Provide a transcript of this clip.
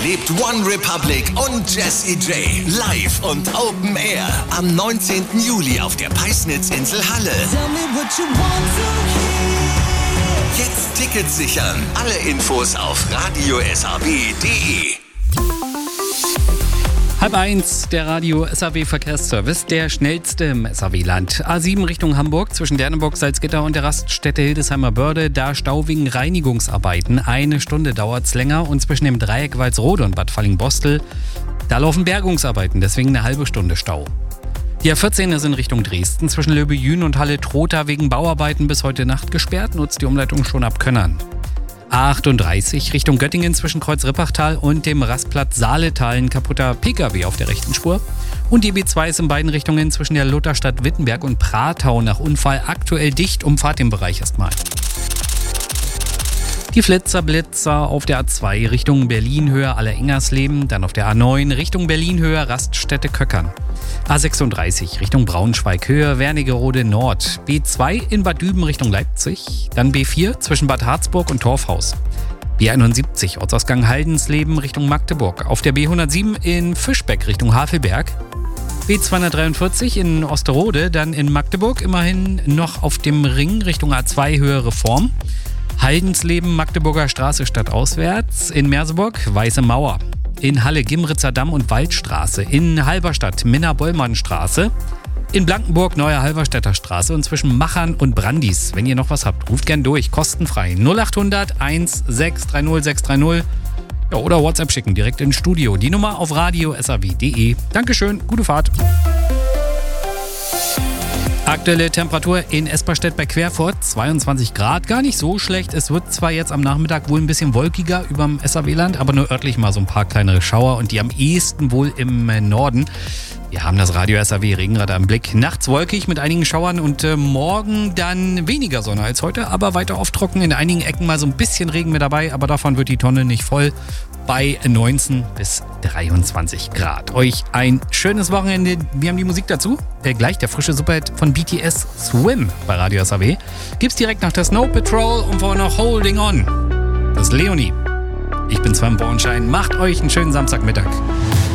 Erlebt One Republic und Jessie J live und Open Air am 19. Juli auf der Peisnitzinsel Halle. Jetzt Tickets sichern. Alle Infos auf radiosrw.de. 12:30, der Radio SAW Verkehrsservice, der schnellste im SAW-Land. A7 Richtung Hamburg zwischen Dernenburg, Salzgitter und der Raststätte Hildesheimer Börde. Da Stau wegen Reinigungsarbeiten. 1 Stunde dauert's länger. Und zwischen dem Dreieck Walsrode und Bad Falling-Bostel, da laufen Bergungsarbeiten, deswegen eine halbe Stunde Stau. Die A14 ist in Richtung Dresden zwischen Löbejün und Halle-Trotha wegen Bauarbeiten bis heute Nacht gesperrt. Nutzt die Umleitung schon ab Könnern. A38 Richtung Göttingen zwischen Kreuz-Rippachtal und dem Rastplatz Saaletal ein kaputter Pkw auf der rechten Spur. Und die B2 ist in beiden Richtungen zwischen der Lutherstadt Wittenberg und Pratau nach Unfall aktuell dicht. Umfahrt den Bereich erstmal. Die Flitzer-Blitzer auf der A2 Richtung Berlin-Höhe Aller-Ingersleben, dann auf der A9 Richtung Berlin-Höhe Raststätte Köckern. A36 Richtung Braunschweig-Höhe Wernigerode Nord. B2 in Bad Düben Richtung Leipzig. Dann B4 zwischen Bad Harzburg und Torfhaus. B71 Ortsausgang Haldensleben Richtung Magdeburg. Auf der B107 in Fischbeck Richtung Havelberg. B243 in Osterode, dann in Magdeburg immerhin noch auf dem Ring Richtung A2 Höhe Reform. Haldensleben Magdeburger Straße stadtauswärts. In Merseburg Weiße Mauer. In Halle Gimritzer Damm und Waldstraße, in Halberstadt Minna-Bollmann-Straße, in Blankenburg Neue Halberstädter Straße und zwischen Machern und Brandis. Wenn ihr noch was habt, ruft gern durch, kostenfrei 0800 1630 630 oder WhatsApp schicken, direkt ins Studio. Die Nummer auf radiosrw.de. Dankeschön, gute Fahrt. Aktuelle Temperatur in Esperstedt bei Querfurt, 22 Grad, gar nicht so schlecht. Es wird zwar jetzt am Nachmittag wohl ein bisschen wolkiger überm SAW-Land, aber nur örtlich mal so ein paar kleinere Schauer und die am ehesten wohl im Norden. Wir haben das Radio SAW Regenradar im Blick. Nachts wolkig mit einigen Schauern und morgen dann weniger Sonne als heute, aber weiter oft trocken. In einigen Ecken mal so ein bisschen Regen mit dabei, aber davon wird die Tonne nicht voll. Bei 19 bis 23 Grad. Euch ein schönes Wochenende. Wir haben die Musik dazu. Gleich der frische Superhit von BTS Swim bei Radio SAW. Gibt's direkt nach der Snow Patrol und vorher noch Holding On. Das ist Leonie. Ich bin Sven Bornschein. Macht euch einen schönen Samstagmittag.